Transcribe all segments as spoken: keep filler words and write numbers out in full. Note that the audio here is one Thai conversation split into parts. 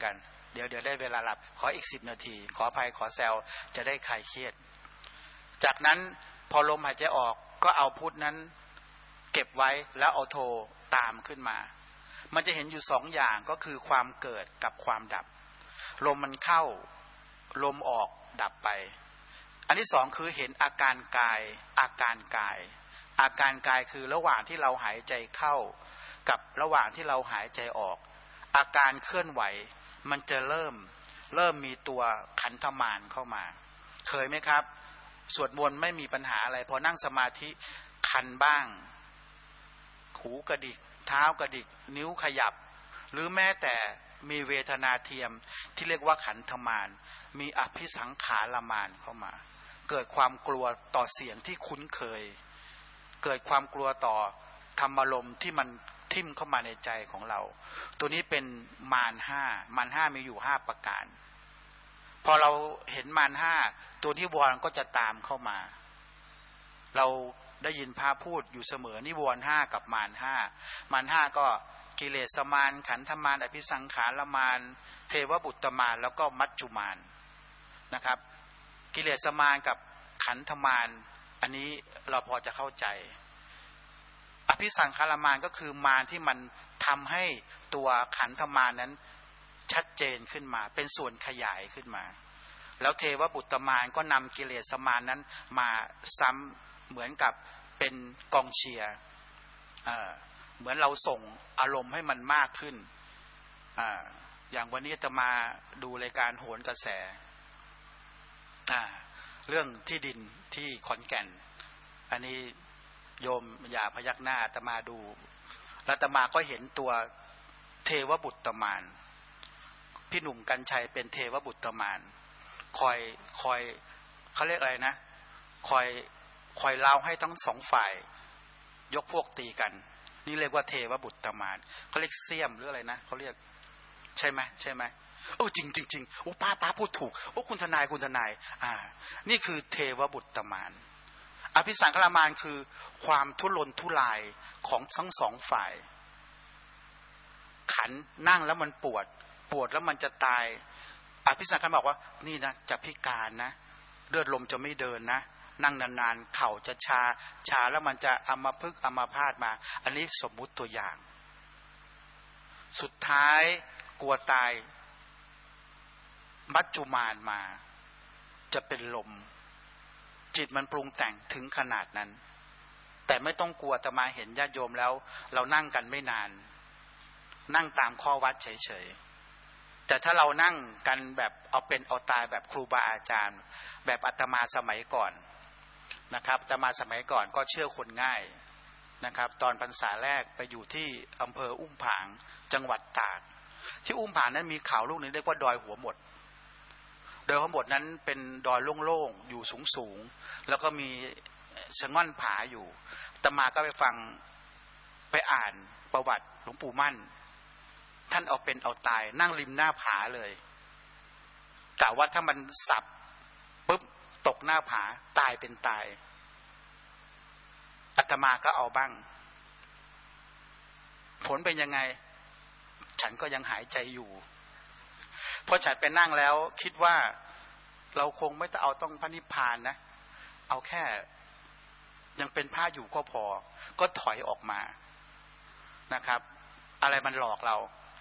กันเดี๋ยวเดี๋ยวได้เวลาหลับขออีกสิบนาทีขออภัยขอแซวจะได้คลายเครียดจากนั้นพอลมหายใจออกก็เอาพุทนั้นเก็บไว้แล้วเอาโทตามขึ้นมามันจะเห็นอยู่สองอย่างก็คือความเกิดกับความดับลมมันเข้าลมออกดับไปอันที่สองคือเห็นอาการกายอาการกายอาการกายคือระหว่างที่เราหายใจเข้ากับระหว่างที่เราหายใจออกอาการเคลื่อนไหวมันจะเริ่มเริ่มมีตัวขันธมารเข้ามาเคยไหมครับสวดมนต์ไม่มีปัญหาอะไรพอนั่งสมาธิคันบ้างหูกระดิกเท้ากระดิกนิ้วขยับหรือแม้แต่มีเวทนาเทียมที่เรียกว่าขันธมารมีอภิสังขารมารเข้ามาเกิดความกลัวต่อเสียงที่คุ้นเคยเกิดความกลัวต่อธรรมารมณ์ที่มันทิ่มเข้ามาในใจของเราตัวนี้เป็นมารห้ามารห้ามีอยู่ห้าประการพอเราเห็นมารห้าตัวนิวรณ์ก็จะตามเข้ามาเราได้ยินพระพูดอยู่เสมอนิวรณ์ห้ากับมารห้ามารห้าก็กิเลสมารขันธมารอภิสังขารมารเทวบุตตมารแล้วก็มัจจุมารนะครับกิเลสมารกับขันธมารอันนี้เราพอจะเข้าใจอภิสังขารมารก็คือมารที่มันทำให้ตัวขันธมารนั้นชัดเจนขึ้นมาเป็นส่วนขยายขึ้นมาแล้วเทวบุตตมารก็นำกิเลสมารนั้นมาซ้ำเหมือนกับเป็นกองเชียร์เหมือนเราส่งอารมณ์ให้มันมากขึ้น อ, อย่างวันนี้จะมาดูรายการโหนกระแสเรื่องที่ดินที่ขอนแก่นอันนี้โยมอย่าพยักหน้าอาตมาดูแล้วอาตมาก็เห็นตัวเทวบุตรมารพี่หนุ่มกัญชัยเป็นเทวบุตรมารคอยคอยเขาเรียกอะไรนะคอยคอยเล่าให้ทั้งสองฝ่ายยกพวกตีกันนี่เรียกว่าเทวบุตรมารเขาเรียกเสี้ยมหรืออะไรนะเขาเรียกใช่ไหมใช่ไหมโอ้จริงจริงจริงโอ้ป้าป้าพูดถูกโอ้คุณทนายคุณทนายอ่านี่คือเทวบุตรมารอภิสังขารมารคือความทุรนทุรายของทั้งสองฝ่ายขันนั่งแล้วมันปวดปวดแล้วมันจะตายอภิสังขารบอกว่านี่นะจะพิการนะเลือดลมจะไม่เดินนะนั่งนานๆเข่าจะชาชาแล้วมันจะอัมพฤกษ์อัมพาตมาอันนี้สมมุติตัวอย่างสุดท้ายกลัวตายมัจจุมารมาจะเป็นลมจิตมันปรุงแต่งถึงขนาดนั้นแต่ไม่ต้องกลัวอาตมาเห็นญาติโยมแล้วเรานั่งกันไม่นานนั่งตามข้อวัดเฉยๆแต่ถ้าเรานั่งกันแบบเอาเป็นเอาตายแบบครูบาอาจารย์แบบอาตมาสมัยก่อนนะครับอาตมาสมัยก่อนก็เชื่อคนง่ายนะครับตอนพรรษาแรกไปอยู่ที่อำเภออุ้มผางจังหวัดตากที่อุ้มผางนั้นมีเขาลูกนึงเรียกว่าดอยหัวหมดโดยทั้งหมดนั้นเป็นดอยโล่งๆอยู่สูงๆแล้วก็มีชะง่อนผาอยู่อาตมาก็ไปฟังไปอ่านประวัติหลวงปู่มั่นท่านเอาเป็นเอาตายนั่งริมหน้าผาเลยกะว่าถ้ามันสับปุ๊บตกหน้าผาตายเป็นตายอาตมาก็เอาบ้างผลเป็นยังไงฉันก็ยังหายใจอยู่เพราะฉันไปนั่งแล้วคิดว่าเราคงไม่ต้องเอาต้องพระนิพพานนะเอาแค่ยังเป็นผ้าอยู่ก็พอก็ถอยออกมานะครับอะไรมันหลอกเรา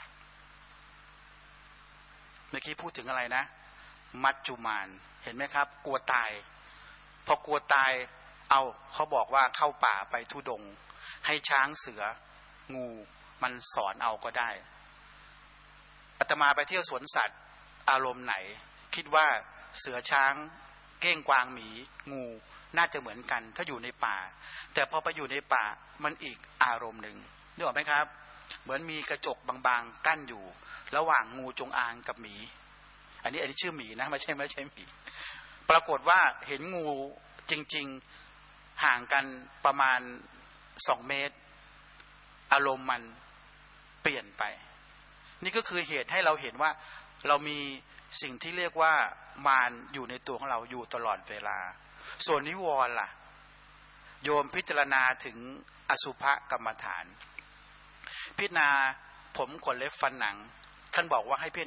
เมื่อกี้พูดถึงอะไรนะมัจจุมารเห็นไหมครับกลัวตายพอกลัวตายเอาเขาบอกว่าเข้าป่าไปธุดงค์ให้ช้างเสืองูมันสอนเอาก็ได้อาตมาไปเที่ยวสวนสัตว์อารมณ์ไหนคิดว่าเสือช้างเก้งกวางหมีงูน่าจะเหมือนกันถ้าอยู่ในป่าแต่พอไปอยู่ในป่ามันอีกอารมณ์หนึ่งนึกออกไหมครับเหมือนมีกระจกบางๆกั้นอยู่ระหว่างงูจงอางกับหมีอันนี้อันนี้ชื่อหมีนะไม่ใช่ไม่ใช่หมีปรากฏว่าเห็นงูจริงๆห่างกันประมาณสองเมตรอารมณ์มันเปลี่ยนไปนี่ก็คือเหตุให้เราเห็นว่าเรามีสิ่งที่เรียกว่ามารอยู่ในตัวของเราอยู่ตลอดเวลาส่วนนิวรณ์ล่ะโยมพิจารณาถึงอสุภกรรมฐานพิจารณาผมขนเล็บฟันหนังท่านบอกว่าให้พิจารณา